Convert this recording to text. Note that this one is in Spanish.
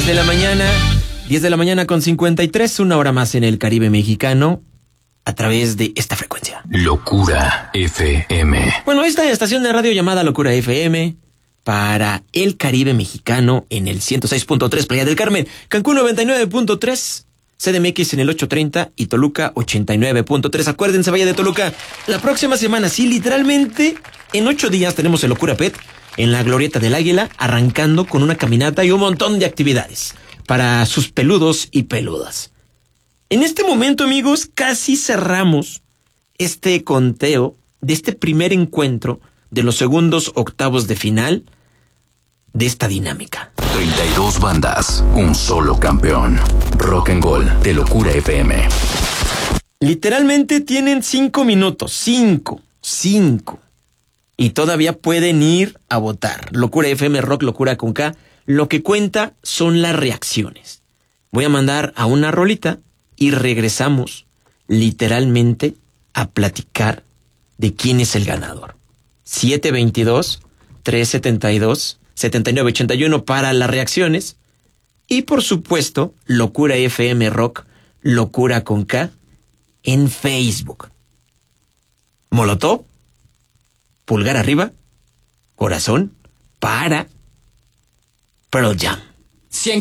de la mañana, 10 de la mañana con 53, una hora más en el Caribe mexicano, a través de esta frecuencia. Locura FM. Bueno, esta estación de radio llamada Locura FM, para el Caribe mexicano en el 106.3 Playa del Carmen, Cancún 99.3, CDMX en el 830 y Toluca 89.3. Acuérdense, Valle de Toluca, la próxima semana, sí, literalmente en 8 días tenemos el Locura Pet en la Glorieta del Águila, arrancando con una caminata y un montón de actividades para sus peludos y peludas. En este momento, amigos, casi cerramos este conteo de este primer encuentro de los segundos octavos de final de esta dinámica. 32 bandas, un solo campeón. Rock and Roll de Locura FM. Literalmente tienen 5 minutos, 5. Y todavía pueden ir a votar. Locura FM, Rock, Locura con K. Lo que cuenta son las reacciones. Voy a mandar a una rolita y regresamos literalmente a platicar de quién es el ganador. 722-372-7981 para las reacciones. Y por supuesto, Locura FM Rock, Locura con K, en Facebook. Molotov, pulgar arriba, corazón, para Pearl Jam.